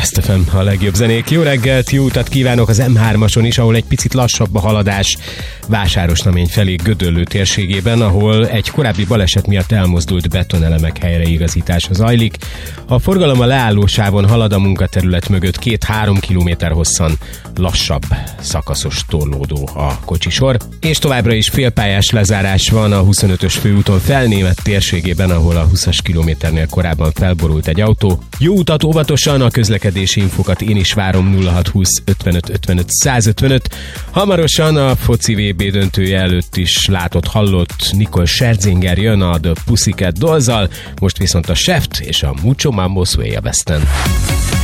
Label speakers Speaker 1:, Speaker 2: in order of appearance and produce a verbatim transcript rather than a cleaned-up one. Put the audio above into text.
Speaker 1: Blast ef em, a legjobb zenék. Jó reggelt, jó utat kívánok az em hármason is, ahol egy picit lassabb a haladás Vásárosnamény felé Gödöllő térségében, ahol egy korábbi baleset miatt elmozdult betonelemek helyreigazítása zajlik. A forgalom a leállósávon halad, a munkaterület mögött két-három kilométer hosszan lassabb szakaszos torlódó a kocsisor, és továbbra is félpályás lezárás van a huszonötös főúton Felnémet térségében, ahol a húszas kilométernél korábban felborult egy autó. Jó utat, óvatosan, a közlekedési infokat én is várom nulla hat húsz ötvenöt ötvenöt százötvenöt. Hamarosan a foci vé bé döntője előtt is látott, hallott Nicole Scherzinger jön a The Pussycat Dollzzal, most viszont a Shaft és a Mucho Mambo Sway a Westen.